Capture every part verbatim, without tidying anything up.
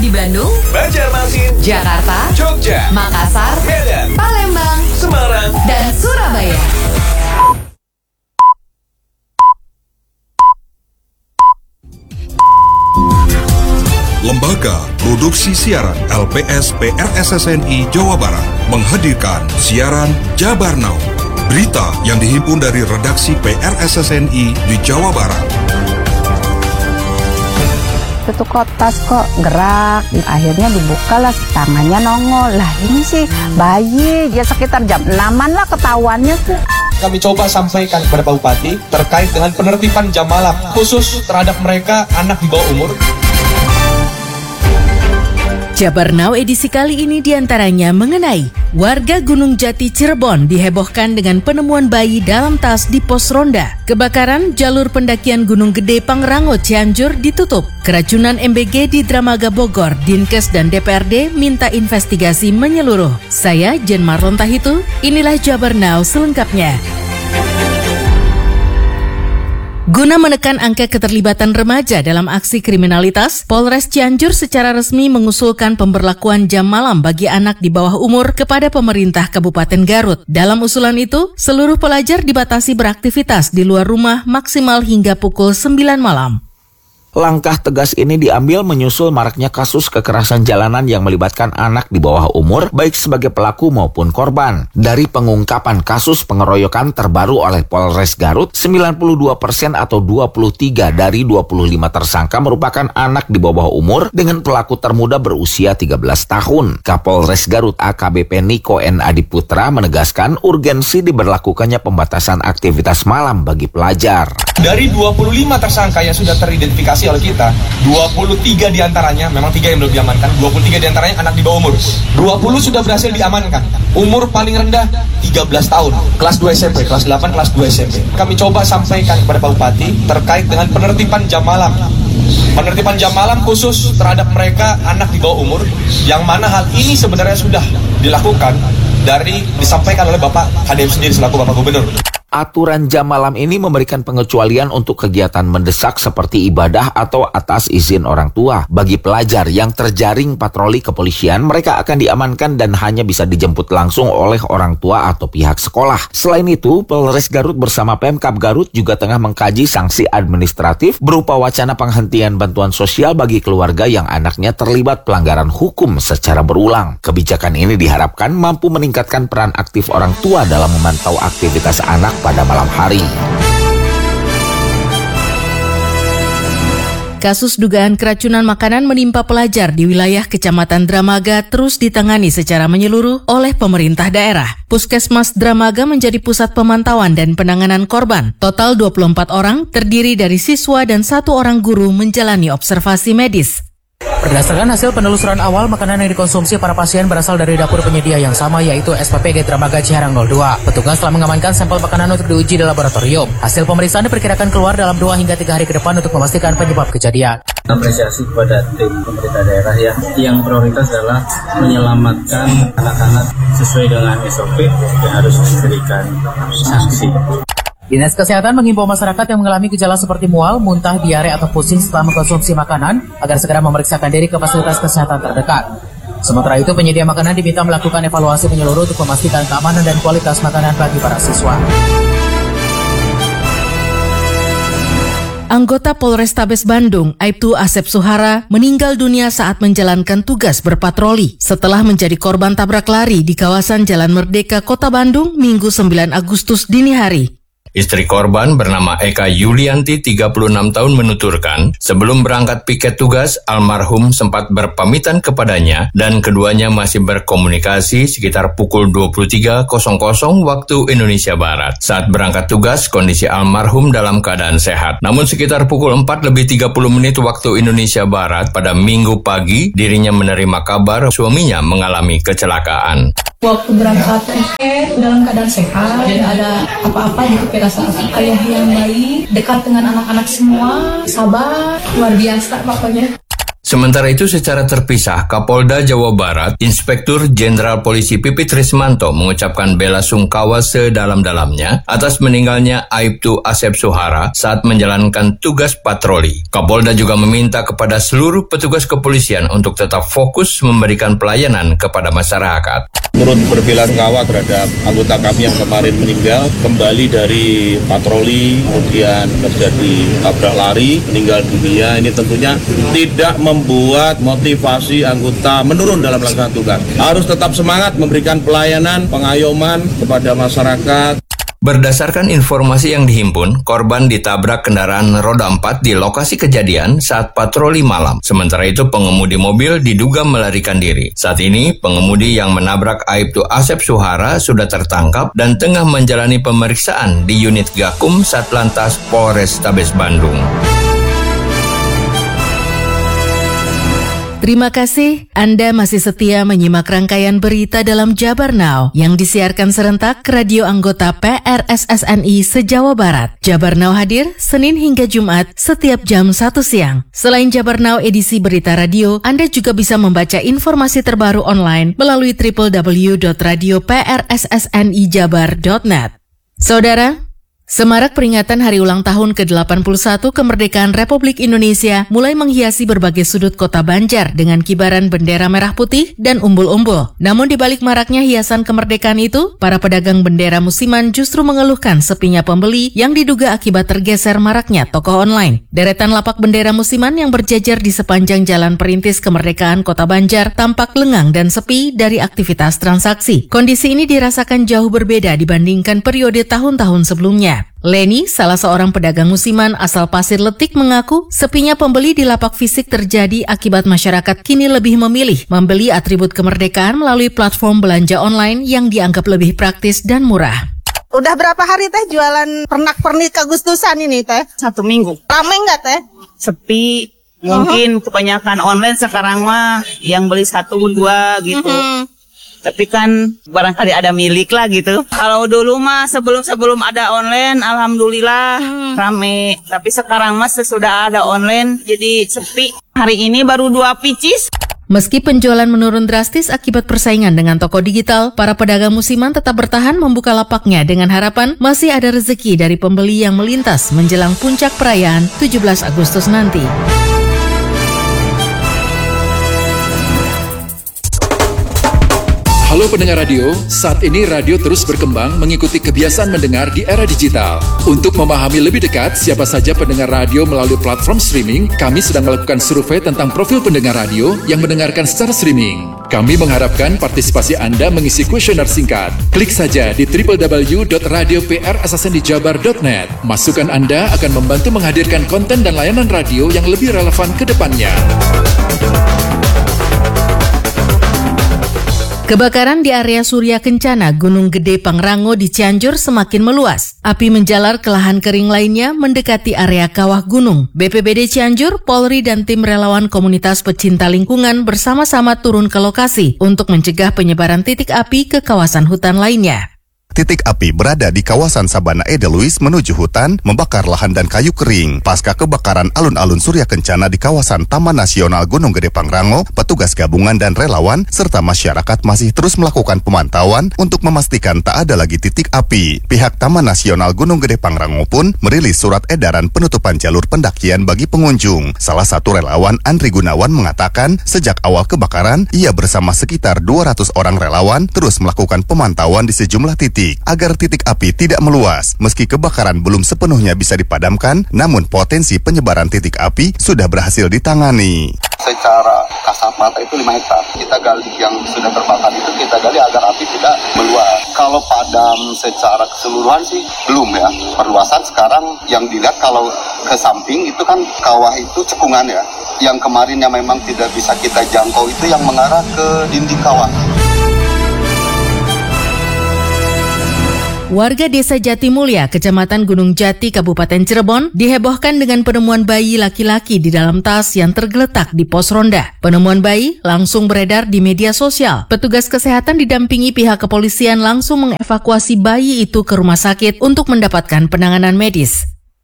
di Bandung, Banjarmasin, Jakarta, Jogja, Makassar, Medan, Palembang, Semarang, dan Surabaya. Lembaga Produksi Siaran L P S P R S S N I Jawa Barat menghadirkan siaran Jabar Now. Berita yang dihimpun dari redaksi P R S S N I di Jawa Barat. Itu kok tas kok gerak, akhirnya dibukalah, tangannya nongol. Lah ini sih bayi, ya sekitar jam enaman lah ketahuannya tuh. Kami coba sampaikan kepada Pak Bupati terkait dengan penertiban jam malam khusus terhadap mereka anak di bawah umur. Jabar Now edisi kali ini diantaranya mengenai warga Gunung Jati Cirebon dihebohkan dengan penemuan bayi dalam tas di pos ronda. Kebakaran jalur pendakian Gunung Gede Pangrango Cianjur ditutup. Keracunan M B G di Dramaga Bogor, Dinkes dan D P R D minta investigasi menyeluruh. Saya Jen Marlon Tahitu, inilah Jabar Now selengkapnya. Guna menekan angka keterlibatan remaja dalam aksi kriminalitas, Polres Cianjur secara resmi mengusulkan pemberlakuan jam malam bagi anak di bawah umur kepada pemerintah Kabupaten Garut. Dalam usulan itu, seluruh pelajar dibatasi beraktivitas di luar rumah maksimal hingga pukul sembilan malam. Langkah tegas ini diambil menyusul maraknya kasus kekerasan jalanan yang melibatkan anak di bawah umur, baik sebagai pelaku maupun korban. Dari pengungkapan kasus pengeroyokan terbaru oleh Polres Garut, sembilan puluh dua persen atau dua puluh tiga dari dua puluh lima tersangka merupakan anak di bawah umur dengan pelaku termuda berusia tiga belas tahun. Kapolres Garut A K B P Niko N Adiputra menegaskan urgensi diberlakukannya pembatasan aktivitas malam bagi pelajar. Dari dua puluh lima tersangka yang sudah teridentifikasi oleh kita, dua puluh tiga diantaranya, memang tiga yang belum diamankan, dua puluh tiga diantaranya anak di bawah umur. dua puluh sudah berhasil diamankan. Umur paling rendah tiga belas tahun, kelas dua S M P, kelas delapan, kelas dua S M P. Kami coba sampaikan kepada Pak Bupati terkait dengan penertiban jam malam. Penertiban jam malam khusus terhadap mereka anak di bawah umur, yang mana hal ini sebenarnya sudah dilakukan dari disampaikan oleh Bapak H D M sendiri selaku Bapak Gubernur. Aturan jam malam ini memberikan pengecualian untuk kegiatan mendesak seperti ibadah atau atas izin orang tua. Bagi pelajar yang terjaring patroli kepolisian, mereka akan diamankan dan hanya bisa dijemput langsung oleh orang tua atau pihak sekolah. Selain itu, Polres Garut bersama Pemkab Garut juga tengah mengkaji sanksi administratif berupa wacana penghentian bantuan sosial bagi keluarga yang anaknya terlibat pelanggaran hukum secara berulang. Kebijakan ini diharapkan mampu meningkatkan peran aktif orang tua dalam memantau aktivitas anak pada malam hari. Kasus dugaan keracunan makanan menimpa pelajar di wilayah Kecamatan Dramaga terus ditangani secara menyeluruh oleh pemerintah daerah. Puskesmas Dramaga menjadi pusat pemantauan dan penanganan korban. Total dua puluh empat orang terdiri dari siswa dan satu orang guru menjalani observasi medis. Berdasarkan hasil penelusuran awal, makanan yang dikonsumsi para pasien berasal dari dapur penyedia yang sama, yaitu S P P G Dramaga Ciharang nol dua. Petugas telah mengamankan sampel makanan untuk diuji di laboratorium. Hasil pemeriksaan diperkirakan keluar dalam dua hingga tiga hari ke depan untuk memastikan penyebab kejadian. Apresiasi kepada tim pemerintah daerah ya, yang prioritas adalah menyelamatkan anak-anak sesuai dengan S O P yang harus diberikan sanksi. Dinas Kesehatan mengimbau masyarakat yang mengalami gejala seperti mual, muntah, diare, atau pusing setelah mengkonsumsi makanan agar segera memeriksakan diri ke fasilitas kesehatan terdekat. Sementara itu, penyedia makanan diminta melakukan evaluasi menyeluruh untuk memastikan keamanan dan kualitas makanan bagi para siswa. Anggota Polrestabes Bandung, Aibtu Asep Suhara, meninggal dunia saat menjalankan tugas berpatroli setelah menjadi korban tabrak lari di kawasan Jalan Merdeka, Kota Bandung, Minggu sembilan Agustus dini hari. Istri korban bernama Eka Yulianti, tiga puluh enam tahun, menuturkan sebelum berangkat piket tugas, almarhum sempat berpamitan kepadanya dan keduanya masih berkomunikasi sekitar pukul dua puluh tiga waktu Indonesia Barat. Saat berangkat tugas, kondisi almarhum dalam keadaan sehat. Namun sekitar pukul empat lebih tiga puluh menit waktu Indonesia Barat pada Minggu pagi, dirinya menerima kabar suaminya mengalami kecelakaan. Waktu berangkat piket dalam keadaan sehat, tidak ada apa-apa gitu, perasaan ayah yang baik, dekat dengan anak-anak semua, sabar, luar biasa pokoknya. Sementara itu secara terpisah, Kapolda Jawa Barat, Inspektur Jenderal Polisi Pipit Rismanto mengucapkan bela sungkawa sedalam-dalamnya atas meninggalnya Aibtu Asep Suhara saat menjalankan tugas patroli. Kapolda juga meminta kepada seluruh petugas kepolisian untuk tetap fokus memberikan pelayanan kepada masyarakat. Turut berbela-sungkawa terhadap anggota kami yang kemarin meninggal, kembali dari patroli, kemudian terjadi tabrak lari, meninggal dunia. Ini tentunya tidak membuat motivasi anggota menurun dalam melaksanakan tugas. Harus tetap semangat memberikan pelayanan, pengayoman kepada masyarakat. Berdasarkan informasi yang dihimpun, korban ditabrak kendaraan roda empat di lokasi kejadian saat patroli malam. Sementara itu pengemudi mobil diduga melarikan diri. Saat ini, pengemudi yang menabrak Aibtu Asep Suhara sudah tertangkap dan tengah menjalani pemeriksaan di unit Gakum Satlantas Polrestabes Bandung. Terima kasih Anda masih setia menyimak rangkaian berita dalam Jabar Now yang disiarkan serentak ke radio anggota P R S S N I se-Jawa Barat. Jabar Now hadir Senin hingga Jumat setiap jam satu siang. Selain Jabar Now edisi berita radio, Anda juga bisa membaca informasi terbaru online melalui w w w dot radio p r s s n i jabar dot net. Saudara, semarak peringatan hari ulang tahun ke delapan puluh satu kemerdekaan Republik Indonesia mulai menghiasi berbagai sudut kota Banjar dengan kibaran bendera merah putih dan umbul-umbul. Namun di balik maraknya hiasan kemerdekaan itu, para pedagang bendera musiman justru mengeluhkan sepinya pembeli yang diduga akibat tergeser maraknya toko online. Deretan lapak bendera musiman yang berjajar di sepanjang jalan perintis kemerdekaan kota Banjar tampak lengang dan sepi dari aktivitas transaksi. Kondisi ini dirasakan jauh berbeda dibandingkan periode tahun-tahun sebelumnya. Leni, salah seorang pedagang musiman asal Pasir Letik, mengaku sepinya pembeli di lapak fisik terjadi akibat masyarakat kini lebih memilih membeli atribut kemerdekaan melalui platform belanja online yang dianggap lebih praktis dan murah. Udah berapa hari teh jualan pernak-pernik Agustusan ini teh? Satu minggu. Rame nggak teh? Sepi. Mungkin uh-huh. kebanyakan online sekarang mah yang beli satu dua gitu. Uh-huh. Tapi kan barangkali ada milik lah gitu. Kalau dulu mah sebelum-sebelum ada online, alhamdulillah hmm. rame. Tapi sekarang mah sesudah ada online jadi sepi. Hari ini baru dua picis. Meski penjualan menurun drastis akibat persaingan dengan toko digital, para pedagang musiman tetap bertahan membuka lapaknya dengan harapan masih ada rezeki dari pembeli yang melintas menjelang puncak perayaan tujuh belas Agustus nanti. Halo pendengar radio, saat ini radio terus berkembang mengikuti kebiasaan mendengar di era digital. Untuk memahami lebih dekat siapa saja pendengar radio melalui platform streaming, kami sedang melakukan survei tentang profil pendengar radio yang mendengarkan secara streaming. Kami mengharapkan partisipasi Anda mengisi kuesioner singkat. Klik saja di w w w dot radio p r s s n i jabar dot net. Masukan Anda akan membantu menghadirkan konten dan layanan radio yang lebih relevan ke depannya. Kebakaran di area Surya Kencana Gunung Gede Pangrango di Cianjur semakin meluas. Api menjalar ke lahan kering lainnya mendekati area kawah gunung. B P B D Cianjur, Polri, dan tim relawan komunitas pecinta lingkungan bersama-sama turun ke lokasi untuk mencegah penyebaran titik api ke kawasan hutan lainnya. Titik api berada di kawasan Sabana Edelweiss menuju hutan, membakar lahan dan kayu kering. Pasca kebakaran alun-alun Surya Kencana di kawasan Taman Nasional Gunung Gede Pangrango, petugas gabungan dan relawan serta masyarakat masih terus melakukan pemantauan untuk memastikan tak ada lagi titik api. Pihak Taman Nasional Gunung Gede Pangrango pun merilis surat edaran penutupan jalur pendakian bagi pengunjung. Salah satu relawan, Andri Gunawan, mengatakan sejak awal kebakaran, ia bersama sekitar dua ratus orang relawan terus melakukan pemantauan di sejumlah titik agar titik api tidak meluas. Meski kebakaran belum sepenuhnya bisa dipadamkan, namun potensi penyebaran titik api sudah berhasil ditangani. Secara kasat mata itu lima hektar. Kita gali yang sudah terbakar itu, kita gali agar api tidak meluas. Kalau padam secara keseluruhan sih belum ya. Perluasan sekarang yang dilihat kalau ke samping itu kan kawah itu cekungan ya. Yang kemarin yang memang tidak bisa kita jangkau itu yang mengarah ke dinding kawah. Warga Desa Jatimulya, Kecamatan Gunung Jati, Kabupaten Cirebon, dihebohkan dengan penemuan bayi laki-laki di dalam tas yang tergeletak di pos ronda. Penemuan bayi langsung beredar di media sosial. Petugas kesehatan didampingi pihak kepolisian langsung mengevakuasi bayi itu ke rumah sakit untuk mendapatkan penanganan medis.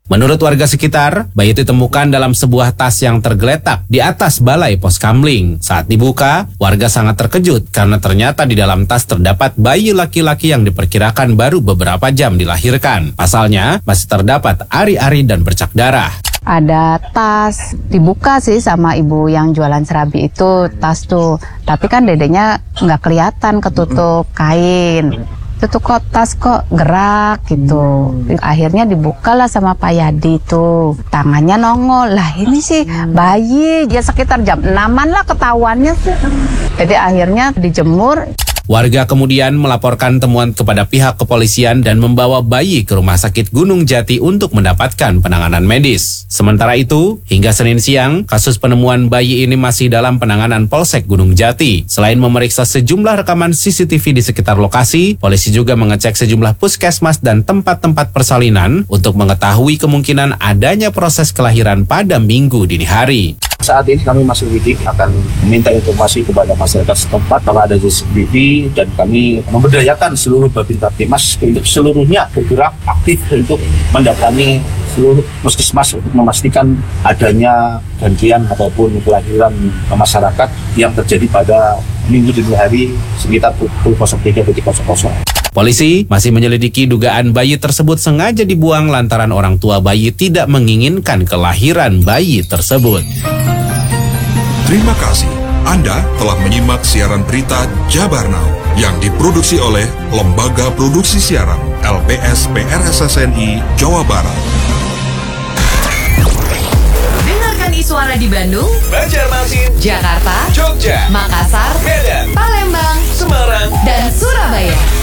Menurut warga sekitar, bayi itu ditemukan dalam sebuah tas yang tergeletak di atas balai pos kamling. Saat dibuka, warga sangat terkejut karena ternyata di dalam tas terdapat bayi laki-laki yang diperkirakan baru beberapa jam dilahirkan. Pasalnya, masih terdapat ari-ari dan bercak darah. Ada tas, dibuka sih sama ibu yang jualan serabi itu, tas tuh. Tapi kan dedenya nggak kelihatan, ketutup kain. Itu tuh kok tas kok gerak gitu. Akhirnya dibukalah sama Pak Yadi tuh. Tangannya nongol. Lah ini sih bayi, dia sekitar jam enaman lah ketahuannya sih. Jadi akhirnya dijemur. Warga kemudian melaporkan temuan kepada pihak kepolisian dan membawa bayi ke Rumah Sakit Gunung Jati untuk mendapatkan penanganan medis. Sementara itu, hingga Senin siang, kasus penemuan bayi ini masih dalam penanganan Polsek Gunung Jati. Selain memeriksa sejumlah rekaman C C T V di sekitar lokasi, polisi juga mengecek sejumlah puskesmas dan tempat-tempat persalinan untuk mengetahui kemungkinan adanya proses kelahiran pada Minggu dini hari. Saat ini kami masih lidik, akan meminta informasi kepada masyarakat setempat kalau ada C C T V, dan kami memberdayakan seluruh Babin Kaptimas untuk seluruhnya bergerak aktif untuk mendatangi seluruh puskesmas untuk memastikan adanya gangguan ataupun kelahiran masyarakat yang terjadi pada Minggu dini hari sekitar pukul nol tiga nol nol. Polisi masih menyelidiki dugaan bayi tersebut sengaja dibuang lantaran orang tua bayi tidak menginginkan kelahiran bayi tersebut. Terima kasih. Anda telah menyimak siaran berita Jabar Now yang diproduksi oleh Lembaga Produksi Siaran L P S P R S S N I Jawa Barat. Dengarkan Iswara di Bandung, Banjarmasin, Jakarta, Jogja, Makassar, Medan, Palembang, Semarang, dan Surabaya.